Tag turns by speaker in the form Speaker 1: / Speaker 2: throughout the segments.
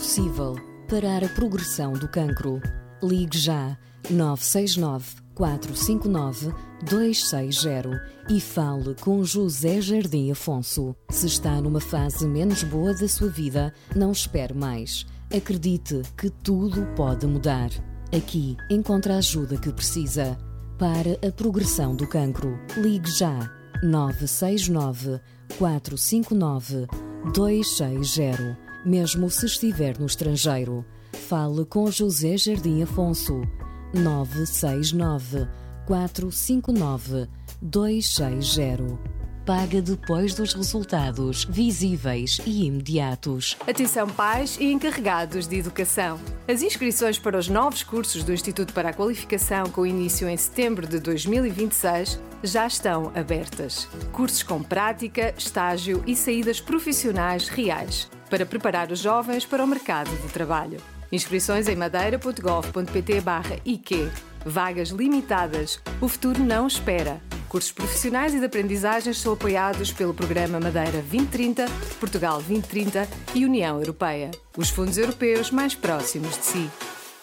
Speaker 1: possível parar a progressão do cancro. Ligue já 969 459 260 e fale com José Jardim Afonso. Se está numa fase menos boa da sua vida, não espere mais. Acredite que tudo pode mudar. Aqui encontra a ajuda que precisa. Para a progressão do cancro, ligue já 969 459 260. Mesmo se estiver no estrangeiro, fale com José Jardim Afonso. 969 459 260. Paga depois dos resultados visíveis e imediatos.
Speaker 2: Atenção pais e encarregados de educação. As inscrições para os novos cursos do Instituto para a Qualificação, com início em setembro de 2026, já estão abertas. Cursos com prática, estágio e saídas profissionais reais, para preparar os jovens para o mercado de trabalho. Inscrições em madeira.gov.pt/IQ. Vagas limitadas. O futuro não espera. Cursos profissionais e de aprendizagens são apoiados pelo Programa Madeira 2030, Portugal 2030 e União Europeia. Os fundos europeus mais próximos de si.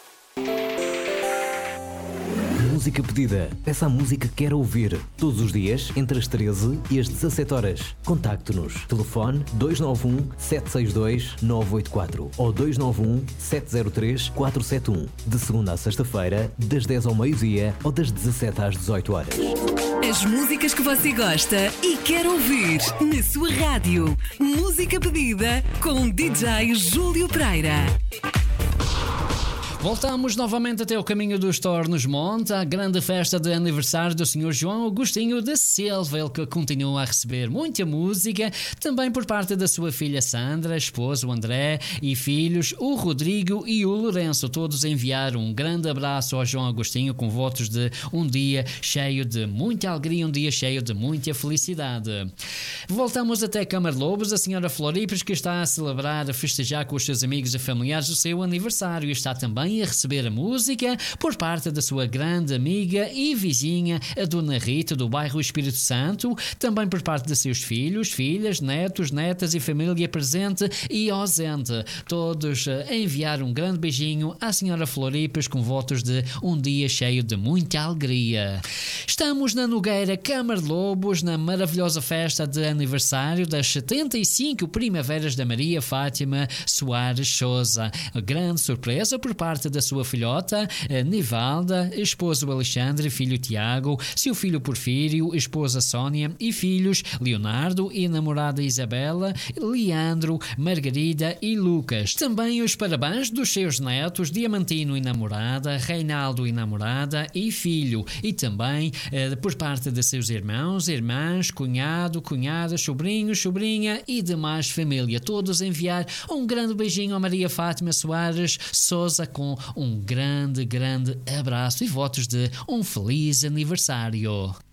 Speaker 3: Música pedida. Peça a música que quer ouvir. Todos os dias, entre as 13 e as 17 horas. Contacte-nos. Telefone 291 762 984 ou 291 703 471. De segunda a sexta-feira, das 10 ao meio-dia ou das 17 às 18 horas.
Speaker 4: As músicas que você gosta e quer ouvir na sua rádio. Música pedida com DJ Júlio Pereira.
Speaker 5: Voltamos novamente até o caminho dos Tornos Monte, a grande festa de aniversário do Sr. João Agostinho da Silva, ele que continua a receber muita música, também por parte da sua filha Sandra, esposo André e filhos, o Rodrigo e o Lourenço. Todos enviaram um grande abraço ao João Agostinho com votos de um dia cheio de muita alegria, um dia cheio de muita felicidade. Voltamos até Camarlobos, a senhora Floripes, que está a celebrar, a festejar com os seus amigos e familiares o seu aniversário, e está também a receber a música por parte da sua grande amiga e vizinha, a Dona Rita, do bairro Espírito Santo, também por parte de seus filhos, filhas, netos, netas e família presente e ausente. Todos a enviar um grande beijinho à senhora Floripes com votos de um dia cheio de muita alegria. Estamos na Nogueira Camarlobos, na maravilhosa festa de aniversário das 75 primaveras da Maria Fátima Soares Souza. A grande surpresa por parte da sua filhota Nivalda, esposo Alexandre, filho Tiago, seu filho Porfírio, esposa Sónia e filhos Leonardo e namorada Isabela, Leandro, Margarida e Lucas. Também os parabéns dos seus netos Diamantino e namorada, Reinaldo e namorada e filho, e também por parte de seus irmãos, irmãs, cunhado, cunhada, sobrinhos, sobrinha e demais família. Todos enviar um grande beijinho a Maria Fátima Soares Souza com um grande, grande abraço e votos de um feliz aniversário.